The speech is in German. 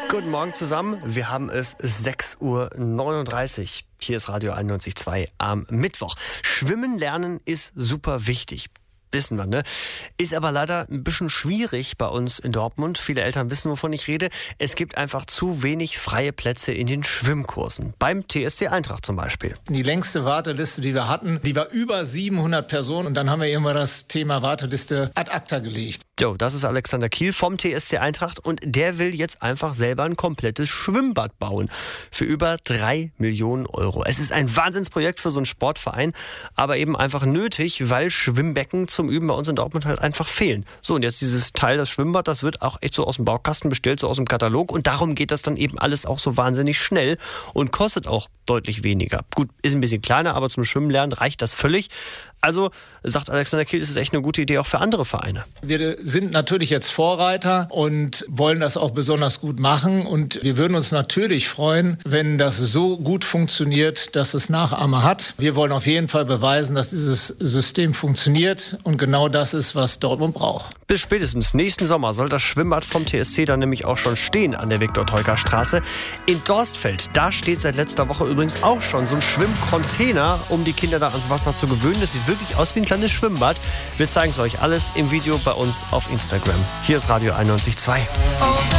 Guten Morgen zusammen. Wir haben es 6:39 Uhr. Hier ist Radio 91.2 am Mittwoch. Schwimmen lernen ist super wichtig. Wissen wir, ne? Ist aber leider ein bisschen schwierig bei uns in Dortmund. Viele Eltern wissen, wovon ich rede. Es gibt einfach zu wenig freie Plätze in den Schwimmkursen. Beim TSC Eintracht zum Beispiel. Die längste Warteliste, die wir hatten, die war über 700 Personen. Und dann haben wir irgendwann das Thema Warteliste ad acta gelegt. Jo, das ist Alexander Kiel vom TSC Eintracht und der will jetzt einfach selber ein komplettes Schwimmbad bauen. Für über 3 Millionen Euro. Es ist ein Wahnsinnsprojekt für so einen Sportverein, aber eben einfach nötig, weil Schwimmbecken zum Üben bei uns in Dortmund halt einfach fehlen. So, und jetzt dieses Teil, das Schwimmbad, das wird auch echt so aus dem Baukasten bestellt, so aus dem Katalog. Und darum geht das dann eben alles auch so wahnsinnig schnell und kostet auch deutlich weniger. Gut, ist ein bisschen kleiner, aber zum Schwimmen lernen reicht das völlig. Also, sagt Alexander Kiel, das ist echt eine gute Idee auch für andere Vereine. Wir sind natürlich jetzt Vorreiter und wollen das auch besonders gut machen. Und wir würden uns natürlich freuen, wenn das so gut funktioniert, dass es Nachahmer hat. Wir wollen auf jeden Fall beweisen, dass dieses System funktioniert. Und genau das ist, was Dortmund braucht. Bis spätestens nächsten Sommer soll das Schwimmbad vom TSC dann nämlich auch schon stehen an der Viktor-Teuker-Straße. In Dorstfeld, da steht seit letzter Woche übrigens auch schon so ein Schwimmcontainer, um die Kinder da ans Wasser zu gewöhnen. Das sieht wirklich aus wie ein kleines Schwimmbad. Wir zeigen es euch alles im Video bei uns auf Instagram. Hier ist Radio 91.2.